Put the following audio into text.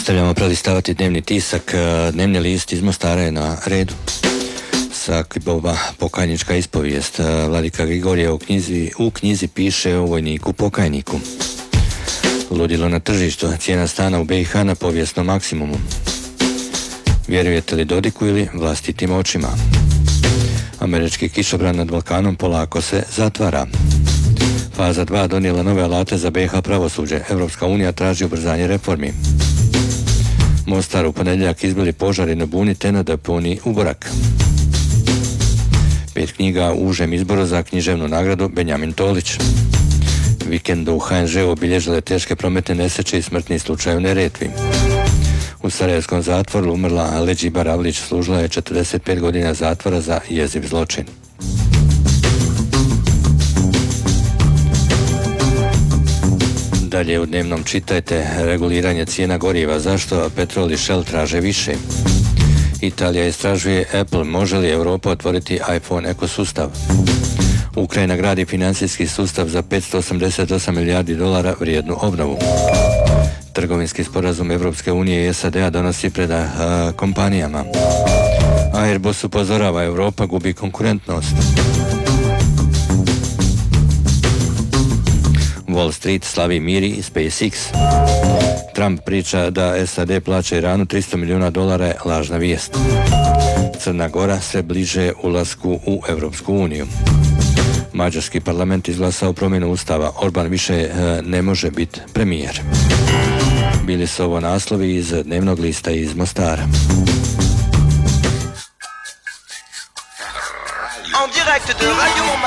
Nastavljamo prelistavati dnevni tisak. Dnevni list iz Mostara je na redu. Sakibova pokajnička ispovijest. Vladika Grigorije u knjizi piše o vojniku pokajniku. Ludilo na tržištu. Cijena stana u BiH na povijesnom maksimumu. Vjerujete li Dodiku ili vlastitim očima? Američki kišobran nad Balkanom polako se zatvara. Faza 2 donijela nove alate za BiH pravosuđe. Evropska unija traži ubrzanje reformi. Mostar u ponedjeljak izbili požari na buni te na deponi Uborak. 5 knjiga u užem izboru za književnu nagradu Benjamin Tolić. Vikend u HNŽ obilježile teške prometne nesreće i smrtni slučaj u Neretvi. U sarajevskom zatvoru umrla Leđiba Ravlić, služila je 45 godina zatvora za jeziv zločin. Dalje u dnevnom čitajte reguliranje cijena goriva, zašto Petrol i Shell traže više. Italija istražuje Apple, može li Europa otvoriti iPhone ekosustav. Ukrajina gradi financijski sustav za 588 milijardi dolara vrijednu obnovu. Trgovinski sporazum Evropske unije i SAD-a donosi preda kompanijama. Airbus upozorava, Europa gubi konkurentnost. Wall Street slavi mir i SpaceX. Trump priča da SAD plaća Iranu $300 milijuna je lažna vijest. Crna Gora sve bliže ulasku u Evropsku uniju. Mađarski parlament izglasao promjenu ustava. Orban više ne može biti premijer. Bili su ovo naslovi iz dnevnog lista iz Mostara. En direct de Radio